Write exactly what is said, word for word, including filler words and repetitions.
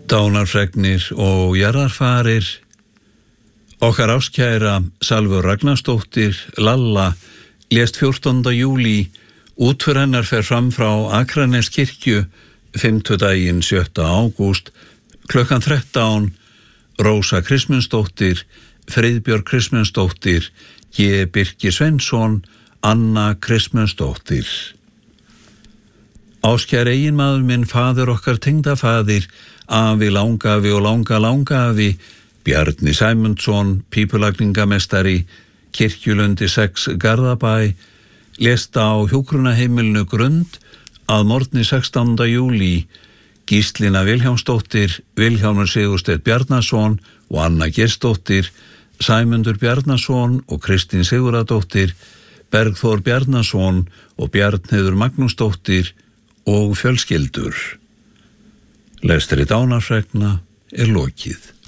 Dánarfregnir og jarðarfarir. Okkar ástkæra Salvör Ragnarsdóttir, Lalla, lést fjórtánda júlí. Útför hennar fer fram frá Akraneskirkju fimmtudaginn sjötta ágúst klukkan þrettán. Rósa Kristmundsdóttir, Friðbjörg Kristmundsdóttir, G. Birkir Sveinsson, Anna Kristmundsdóttir. Ástkær eiginmaður minn, faðir okkar tengdafaðir, afi langafi og langa langafi, Bjarni Sæmundsson, pípulagningamestari, Kirkjulundi sex Garðabæ, lést á hjúkrunarheimilinu Grund að morgni sextánda júlí. Gíslína Vilhjálmsdóttir, Vilhjálmur Sigursteinn Bjarnason og Anna Geirsdóttir, Sæmundur Bjarnason og Kristín Sigurðardóttir, Bergþór Bjarnason og Bjarnheiður Magnúsdóttir og fjölskyldur. Lestri dánarfregna er lokið.